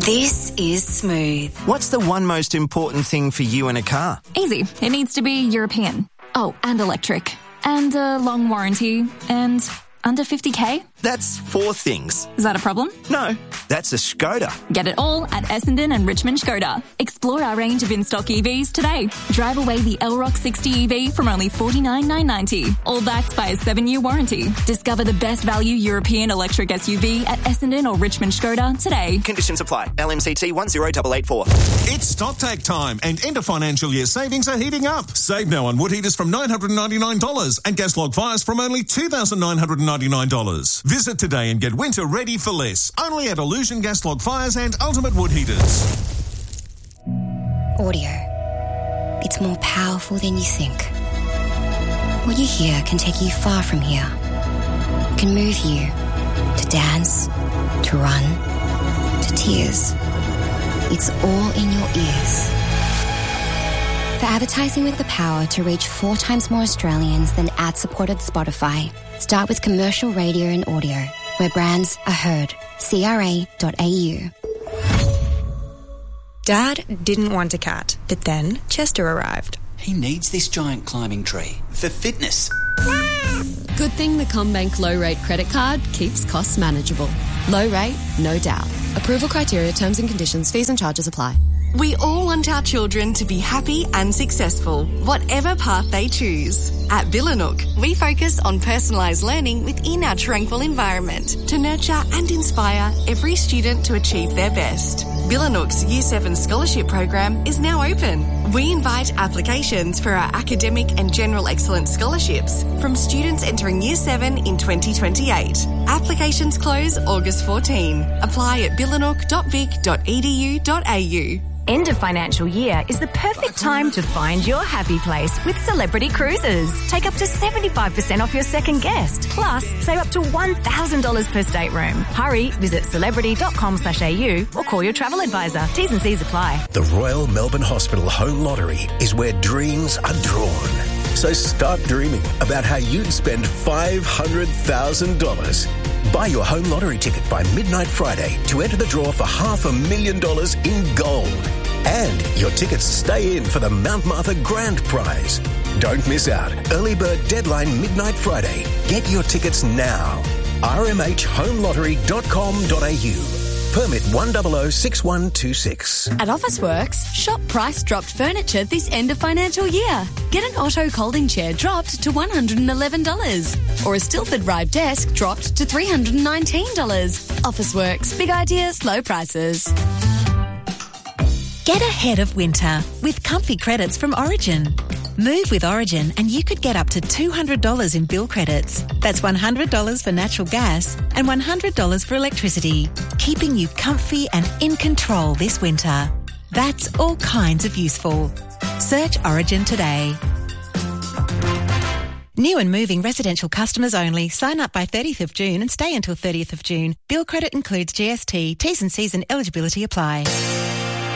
This is Smooth. What's the one most important thing for you in a car? Easy. It needs to be European. Oh, and electric. And a long warranty. And under 50k? That's 4 things. Is that a problem? No, that's a Skoda. Get it all at Essendon and Richmond Skoda. Explore our range of in-stock EVs today. Drive away the Elrock 60 EV from only $49,990. All backed by a 7-year warranty. Discover the best value European electric SUV at Essendon or Richmond Skoda today. Conditions apply. LMCT 10884. It's StockTake time and end of financial year savings are heating up. Save now on wood heaters from $999 and gas log fires from only $2,999. Visit today and get winter ready for less. Only at Illusion Gas Log Fires and Ultimate Wood Heaters. Audio. It's more powerful than you think. What you hear can take you far from here. It can move you to dance, to run, to tears. It's all in your ears. For advertising with the power to reach 4 times more Australians than ad-supported Spotify, start with commercial radio and audio, where brands are heard. CRA.au. Dad didn't want a cat, but then Chester arrived. He needs this giant climbing tree for fitness. Good thing the CommBank low rate credit card keeps costs manageable. Low rate, no doubt. Approval criteria, terms and conditions, fees and charges apply. We all want our children to be happy and successful, whatever path they choose. At Billanook, we focus on personalised learning within our tranquil environment to nurture and inspire every student to achieve their best. Billanook's Year 7 Scholarship Program is now open. We invite applications for our academic and general excellence scholarships from students entering Year 7 in 2028. Applications close August 14. Apply at billanook.vic.edu.au. End of financial year is the perfect time to find your happy place with Celebrity Cruises. Take up to 75% off your second guest. Plus, save up to $1,000 per stateroom. Hurry, visit celebrity.com.au or call your travel advisor. T's and C's apply. The Royal Melbourne Hospital Home Lottery is where dreams are drawn. So start dreaming about how you'd spend $500,000. Buy your home lottery ticket by midnight Friday to enter the draw for $500,000 in gold. And your tickets stay in for the Mount Martha Grand Prize. Don't miss out. Early bird deadline midnight Friday. Get your tickets now. rmhhomelottery.com.au. Permit 1006126. At Officeworks, shop price dropped furniture this end of financial year. Get an Otto Colding chair dropped to $111. Or a Stilford Ribe desk dropped to $319. Officeworks, big ideas, low prices. Get ahead of winter with comfy credits from Origin. Move with Origin and you could get up to $200 in bill credits. That's $100 for natural gas and $100 for electricity, keeping you comfy and in control this winter. That's all kinds of useful. Search Origin today. New and moving residential customers only. Sign up by 30th of June and stay until 30th of June. Bill credit includes GST. T's and C's and eligibility apply.